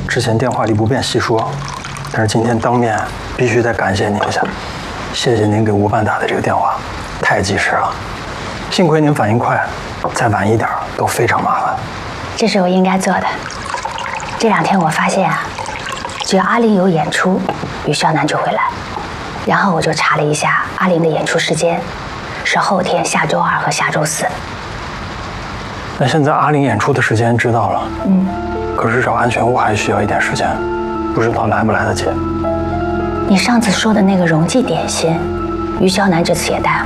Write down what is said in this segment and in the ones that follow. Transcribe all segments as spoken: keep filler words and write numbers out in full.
之前电话里不便细说，但是今天当面必须得感谢您一下，谢谢您给吴办打的这个电话，太及时了，幸亏您反应快，再晚一点都非常麻烦。 这是我应该做的。这两天我发现啊，只要阿玲有演出，于肖楠就会来。然后我就查了一下阿玲的演出时间，是后天、下周二和下周四。 那现在阿玲演出的时间知道了，嗯，可是找安全屋还需要一点时间，不知道来不来得及。 你上次说的那个荣记点心，于肖楠这次也带了。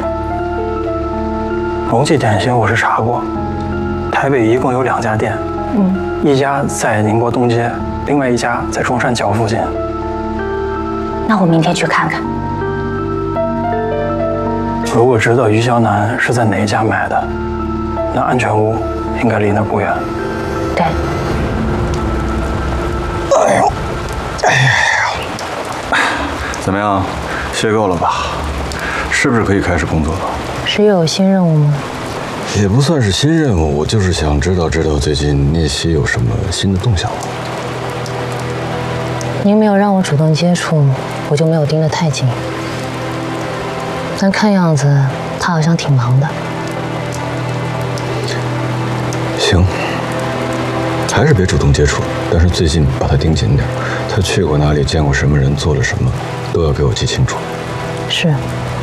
荣记点心我是查过，台北一共有两家店，嗯，一家在宁波东街，另外一家在中山桥附近。 那我明天去看看。 如果知道于肖楠是在哪一家买的，那安全屋应该离那不远。 对。 哎呦，哎呀， 怎么样，歇够了吧？是不是可以开始工作了？ 是又有新任务吗？ 也不算是新任务，我就是想知道知道最近聂曦有什么新的动向了。 您没有让我主动接触，我就没有盯得太紧。但看样子他好像挺忙的。 行，还是别主动接触，但是最近把他盯紧点。他去过哪里，见过什么人，做了什么，都要给我记清楚。 是。